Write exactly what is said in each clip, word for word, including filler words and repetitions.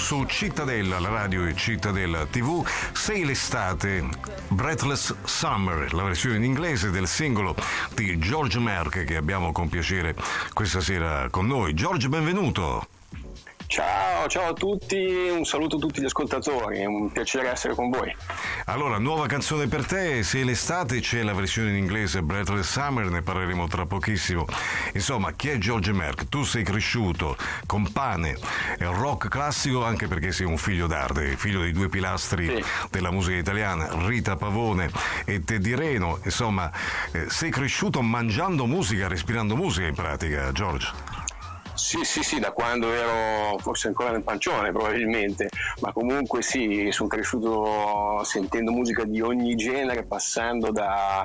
su Cittadella, la radio e Cittadella tivù. Sei l'estate, Breathless Summer, la versione in inglese del singolo di George Merck che abbiamo con piacere questa sera con noi. George, benvenuto. Ciao, ciao a tutti, un saluto a tutti gli ascoltatori, è un piacere essere con voi. Allora, nuova canzone per te, se l'estate c'è la versione in inglese Breathless Summer, ne parleremo tra pochissimo. Insomma, chi è George Merck? Tu sei cresciuto con pane e rock classico anche perché sei un figlio d'arte, figlio dei due pilastri sì. della musica italiana, Rita Pavone e Teddy Reno. Insomma, eh, sei cresciuto mangiando musica, respirando musica in pratica, George. Sì, sì, sì, da quando ero forse ancora nel pancione probabilmente, ma comunque sì, sono cresciuto sentendo musica di ogni genere, passando da,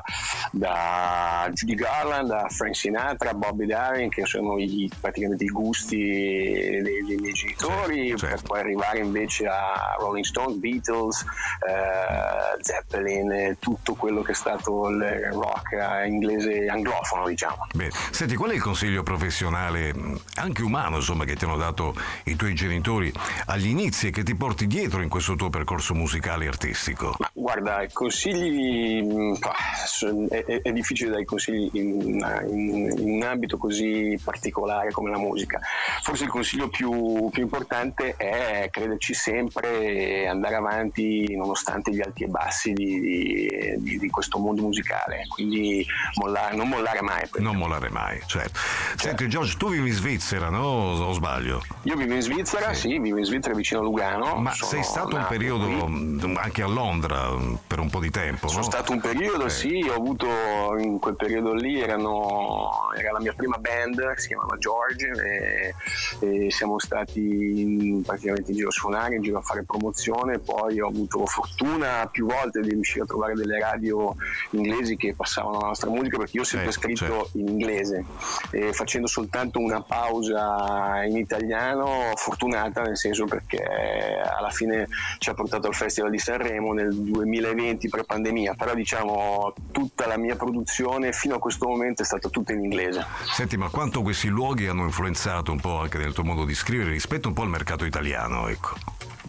da Judy Garland, da Frank Sinatra, Bobby Darin, che sono i, praticamente i gusti dei, dei miei genitori, certo, certo. per poi arrivare invece a Rolling Stones, Beatles, eh, Zeppelin, tutto quello che è stato il rock inglese anglofono, diciamo. Bene, senti, qual è il consiglio professionale, anche umano, insomma, che ti hanno dato i tuoi genitori agli inizi e che ti porti dietro in questo tuo percorso musicale e artistico? Ma guarda, i consigli, è, è difficile dare consigli in, in, in un ambito così particolare come la musica. Forse il consiglio più, più importante è crederci sempre e andare avanti nonostante gli alti e bassi di, di, di questo mondo musicale, quindi mollare, non mollare mai. Non mollare mai, certo. Senti George, tu vivi in Svizzera, no? O sbaglio? Io vivo in Svizzera, sì, sì vivo in Svizzera vicino a Lugano. Ma sei stato un periodo qui. anche a Londra per un po' di tempo, Sono no? stato un periodo, eh. sì, ho avuto in quel periodo lì, erano, era la mia prima band, si chiamava George, e, e siamo stati in, praticamente in giro a suonare, in giro a fare promozione, poi ho avuto fortuna più volte di riuscire a trovare delle radio inglesi che passavano la nostra musica, perché io ho sempre eh, scritto certo. in inglese, e facendo soltanto una pausa in italiano, fortunata nel senso perché alla fine ci ha portato al Festival di Sanremo nel duemilaventi pre-pandemia, però diciamo tutta la mia produzione fino a questo momento è stata tutta in inglese. Senti, ma quanto questi luoghi hanno influenzato un po' anche nel tuo modo di scrivere rispetto un po' al mercato italiano, ecco?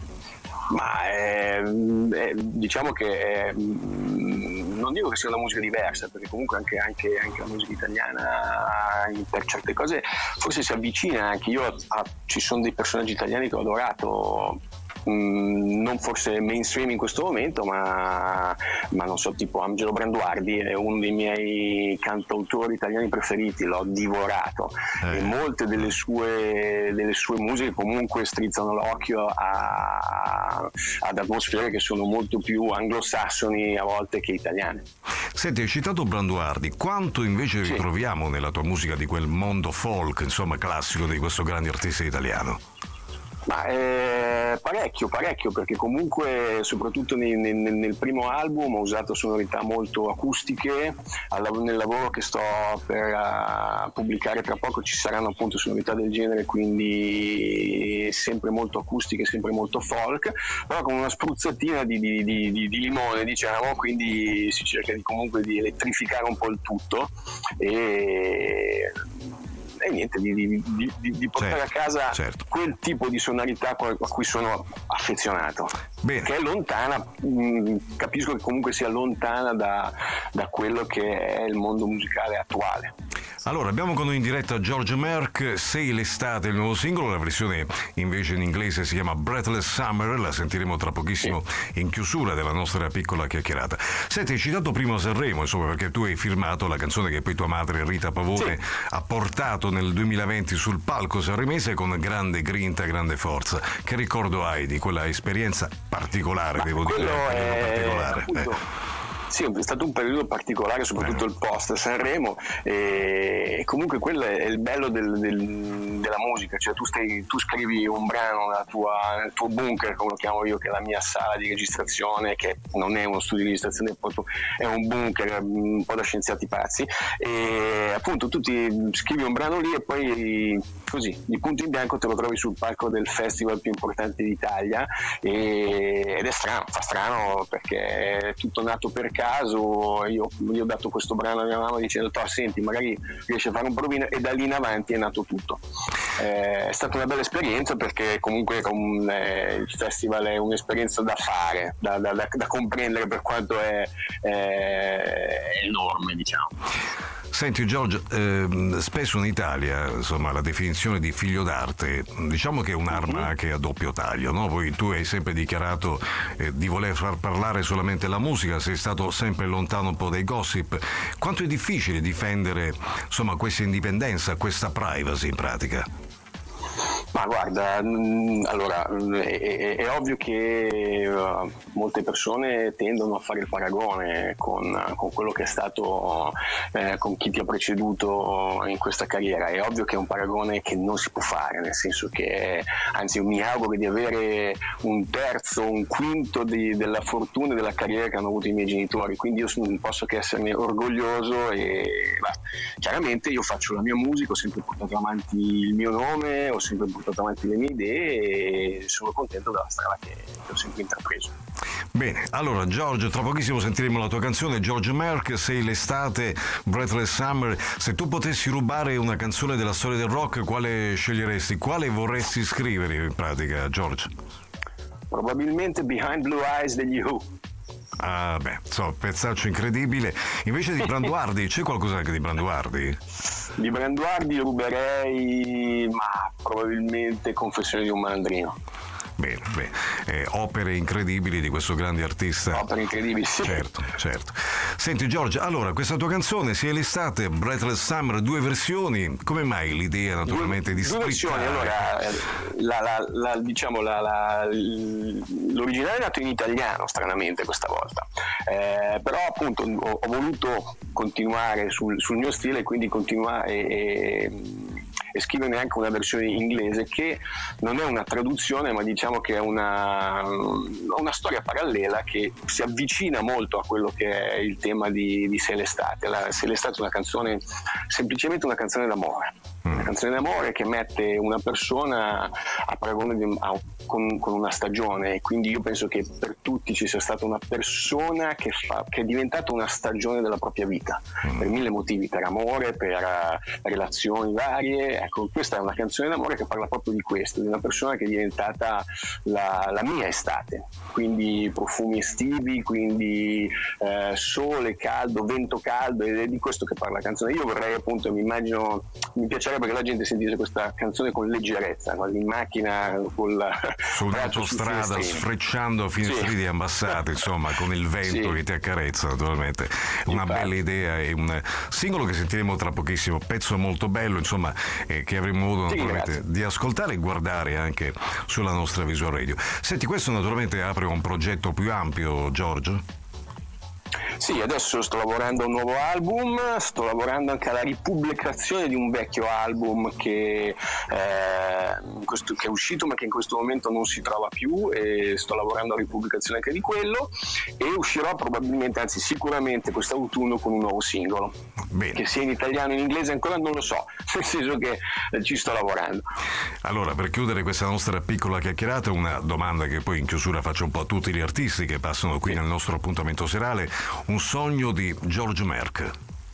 Ma è, è, diciamo che è, non dico che sia una musica diversa, perché comunque anche, anche, anche la musica italiana per certe cose forse si avvicina anche. Io a, ci sono dei personaggi italiani che ho adorato, mh, non forse mainstream in questo momento, ma, ma non so, tipo Angelo Branduardi è uno dei miei cantautori italiani preferiti, l'ho divorato eh. e molte delle sue, delle sue musiche comunque strizzano l'occhio a, ad atmosfere che sono molto più anglosassoni a volte che italiane. Senti, hai citato Branduardi, quanto invece sì. ritroviamo nella tua musica di quel mondo folk, insomma classico, di questo grande artista italiano? Ma eh, parecchio, parecchio, perché comunque soprattutto nel, nel, nel primo album ho usato sonorità molto acustiche. Al, nel lavoro che sto per uh, pubblicare tra poco ci saranno appunto sonorità del genere, quindi sempre molto acustiche, sempre molto folk, però con una spruzzatina di, di, di, di, di limone, diciamo, quindi si cerca di, comunque di elettrificare un po' il tutto e... e niente, di, di, di, di portare certo, a casa certo. quel tipo di sonorità a cui sono affezionato. Bene. Che è lontana, mh, capisco che comunque sia lontana da, da quello che è il mondo musicale attuale. Allora, abbiamo con noi in diretta George Merck, Sei l'estate, il nuovo singolo, la versione invece in inglese si chiama Breathless Summer, la sentiremo tra pochissimo sì. in chiusura della nostra piccola chiacchierata. Senti, hai citato prima Sanremo, insomma, perché tu hai firmato la canzone che poi tua madre Rita Pavone sì. ha portato nel duemilaventi sul palco sanremese con grande grinta, grande forza. Che ricordo hai di quella esperienza particolare, Ma devo dire, è... particolare? Appunto... Eh. Sì, è stato un periodo particolare, soprattutto il post Sanremo, e comunque quello è il bello del, del, della musica, cioè tu, stai, tu scrivi un brano nella tua, nel tuo bunker, come lo chiamo io, che è la mia sala di registrazione, che non è uno studio di registrazione, è un bunker un po' da scienziati pazzi, e appunto tu ti scrivi un brano lì e poi così di punto in bianco te lo trovi sul palco del festival più importante d'Italia, e, ed è strano, fa strano perché è tutto nato per caso io gli ho dato questo brano a mia mamma dicendo senti magari riesci a fare un provino, e da lì in avanti è nato tutto. Eh, è stata una bella esperienza perché comunque un, eh, il festival è un'esperienza da fare, da, da, da, da comprendere per quanto è, è enorme, diciamo. Senti George, eh, spesso in Italia insomma la definizione di figlio d'arte diciamo che è un'arma mm-hmm. che a doppio taglio, no? Poi tu hai sempre dichiarato eh, di voler far parlare solamente la musica, sei stato sempre lontano un po' dai gossip. Quanto è difficile difendere insomma questa indipendenza, questa privacy in pratica? Ma guarda, allora è, è, è ovvio che uh, molte persone tendono a fare il paragone con, con quello che è stato, eh, con chi ti ha preceduto in questa carriera. È ovvio che è un paragone che non si può fare, nel senso che, anzi, mi auguro di avere un terzo, un quinto di, della fortuna e della carriera che hanno avuto i miei genitori, quindi io non posso che esserne orgoglioso e basta. Chiaramente io faccio la mia musica, ho sempre portato avanti il mio nome, ho sempre portato avanti le mie idee e sono contento della strada che, che ho sempre intrapreso. Bene, allora George, tra pochissimo sentiremo la tua canzone, George Merck, Sei l'estate, Breathless Summer. Se tu potessi rubare una canzone della storia del rock, quale sceglieresti? Quale vorresti scrivere in pratica, George? Probabilmente Behind Blue Eyes degli Who. Ah beh, so, pezzaccio incredibile. Invece di Branduardi, c'è qualcosa anche di Branduardi? Di Branduardi ruberei, ma probabilmente Confessione di un malandrino. Bene, bene. Eh, opere incredibili di questo grande artista. Opere incredibili, sì. Certo, certo. Senti George, allora, questa tua canzone, Sia l'estate, Breathless Summer, due versioni. Come mai l'idea naturalmente due, di due versioni, allora, la, la, la, diciamo, la, la, l'originale è nato in italiano, stranamente, questa volta. Eh, però appunto ho, ho voluto continuare sul, sul mio stile, quindi continuare e, e scrivere anche una versione inglese che non è una traduzione, ma diciamo che è una, una storia parallela che si avvicina molto a quello che è il tema di, di Sei l'estate. La, Sei l'estate è una canzone, semplicemente una canzone d'amore, una canzone d'amore che mette una persona a paragone di, a, con, con una stagione, e quindi io penso che per tutti ci sia stata una persona che, fa, che è diventata una stagione della propria vita, mm. per mille motivi, per amore, per uh, relazioni varie. Ecco, questa è una canzone d'amore che parla proprio di questo, di una persona che è diventata la, la mia estate, quindi profumi estivi, quindi eh, sole caldo, vento caldo, ed è di questo che parla la canzone. Io vorrei appunto, mi immagino, mi piacerebbe che la gente sentisse questa canzone con leggerezza, quasi in macchina, col sull'autostrada, sfrecciando finestrini sì. ambassati, insomma, con il vento sì. che ti accarezza, naturalmente. Una Infatti. bella idea, e un singolo che sentiremo tra pochissimo, pezzo molto bello, insomma, eh, che avremo modo sì, naturalmente di ascoltare e guardare anche sulla nostra Visual Radio. Senti, questo naturalmente apre un progetto più ampio, George? Sì, adesso sto lavorando a un nuovo album, sto lavorando anche alla ripubblicazione di un vecchio album che, eh, questo, che è uscito ma che in questo momento non si trova più, e sto lavorando alla ripubblicazione anche di quello, e uscirò probabilmente, anzi sicuramente quest'autunno con un nuovo singolo. Bene. Che sia in italiano o in inglese ancora non lo so, nel senso che eh, ci sto lavorando. Allora, per chiudere questa nostra piccola chiacchierata, una domanda che poi in chiusura faccio un po' a tutti gli artisti che passano qui sì. nel nostro appuntamento serale: un sogno di George Merck?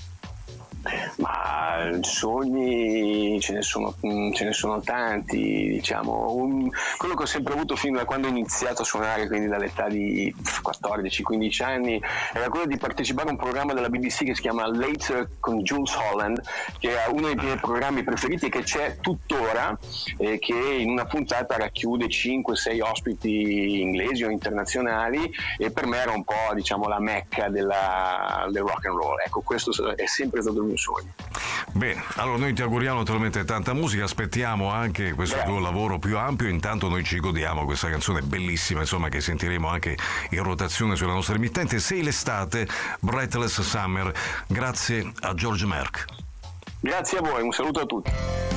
Ma sogni ce ne sono, ce ne sono tanti, diciamo. Un, quello che ho sempre avuto fin da quando ho iniziato a suonare, quindi dall'età di quattordici quindici anni, era quello di partecipare a un programma della B B C che si chiama Later con Jules Holland, che è uno dei miei programmi preferiti e che c'è tuttora, e che in una puntata racchiude cinque sei ospiti inglesi o internazionali, e per me era un po', diciamo, la mecca della, del rock and roll. Ecco, questo è sempre stato il mio sogno. Bene, allora noi ti auguriamo naturalmente tanta musica, aspettiamo anche questo Beh. tuo lavoro più ampio, intanto noi ci godiamo questa canzone bellissima, insomma, che sentiremo anche in rotazione sulla nostra emittente, Sei l'estate, Breathless Summer. Grazie a George Merck. Grazie a voi, un saluto a tutti.